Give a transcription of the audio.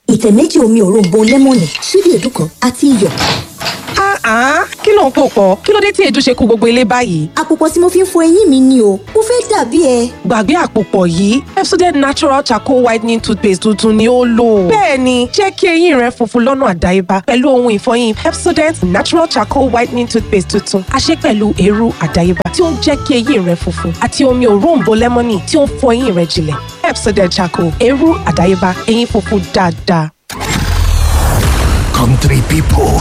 ìtẹ̀ méjì omi òróǹbó lẹ́mọ̀nì, ṣíbí èédú kan àti iyọ̀. Kí ló ń pò pọ̀? Kí ló dé tí èédú ṣe kó gbogbo ilé báyìí? Àpòpọ̀ tí mo fi ń fọ eyín mi ni o, mo fẹ́ dàbí ẹ. Gbàgbé àpòpọ̀ yìí, Pepsodent Natural Charcoal Whitening Toothpaste tuntun ni ó lò. Bẹ́ẹ̀ni, jẹ́ kí eyín rẹ funfun lọ́nà àdáyébá pẹ̀lú ohun ìfọyín Pepsodent Natural Charcoal Whitening Toothpaste tuntun. A ṣe pẹ̀lú eérú àdáyébá tí ó ń jẹ́ kí eyín rẹ funfun àti omi òróǹbó lẹ́mọ́nì tí ó ń fọ eyín rẹ jinlẹ̀. Pepsodent Charcoal, eérú àdáyébá, eyín funfun dáadáa. Country people,